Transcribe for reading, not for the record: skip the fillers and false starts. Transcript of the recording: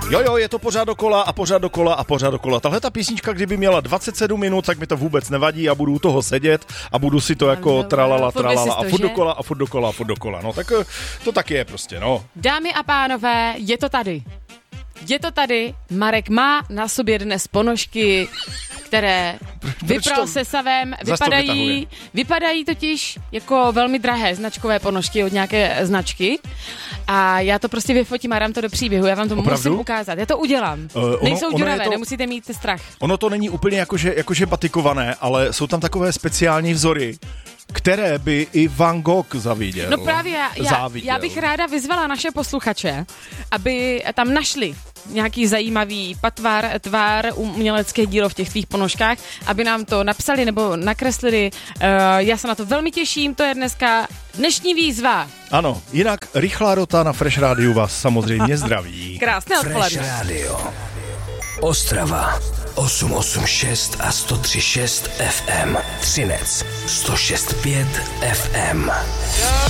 Jo, je to pořád dokola a pořád dokola a pořád dokola. Tahle ta písnička, kdyby měla 27 minut, tak mi to vůbec nevadí a budu u toho sedět a budu si to jako tralala a furt dokola a furt dokola a furt dokola. No tak to tak je prostě, no. Dámy a pánové, je to tady. Je to tady. Marek má na sobě dnes ponožky, které vypral se savem, vypadají totiž jako velmi drahé značkové ponožky od nějaké značky a já to prostě vyfotím a dám to do příběhu, já vám to musím ukázat, já to udělám. Nejsou děravé, nemusíte mít strach. Ono to není úplně jakože batikované, ale jsou tam takové speciální vzory, které by i Van Gogh zaviděl. No právě, já bych ráda vyzvala naše posluchače, aby tam našli nějaký zajímavý tvar, umělecké dílo v těch tvých ponožkách, aby nám to napsali nebo nakreslili. Já se na to velmi těším, to je dneska dnešní výzva. Ano, jinak rychlá rota na Fresh Rádiu vás samozřejmě zdraví. Krásné odpoledne. Fresh Radio. Ostrava 886 a 103.6 FM. Třinec 106.5 FM.